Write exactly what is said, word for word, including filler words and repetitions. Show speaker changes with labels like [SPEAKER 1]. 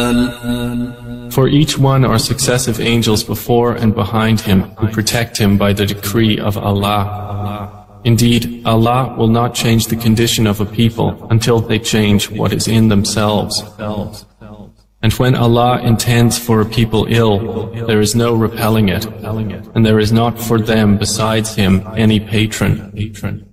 [SPEAKER 1] For each one are successive angels before and behind him who protect him by the decree of Allah. Indeed, Allah will not change the condition of a people until they change what is in themselves. And when Allah intends for a people ill, there is no repelling it, and there is not for them besides Him any patron.